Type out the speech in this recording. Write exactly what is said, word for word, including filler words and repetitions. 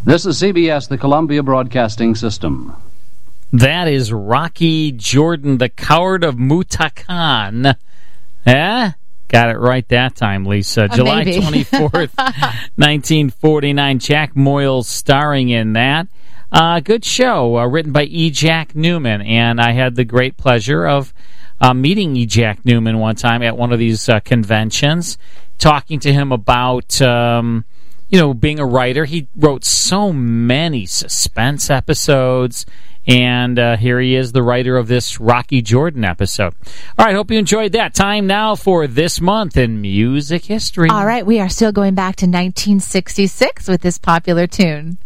This is C B S, the Columbia Broadcasting System. That is Rocky Jordan, the Coward of Mutakan. Eh? Got it right that time, Lisa. Uh, July maybe. twenty-fourth, nineteen forty-nine. Jack Moyles starring in that. Uh, good show, uh, written by E. Jack Newman, and I had the great pleasure of uh, meeting E. Jack Newman one time at one of these uh, conventions, talking to him about, um, you know, being a writer. He wrote so many suspense episodes, and uh, here he is, the writer of this Rocky Jordan episode. All right, hope you enjoyed that. Time now for This Month in Music History. All right, we are still going back to nineteen sixty-six with this popular tune.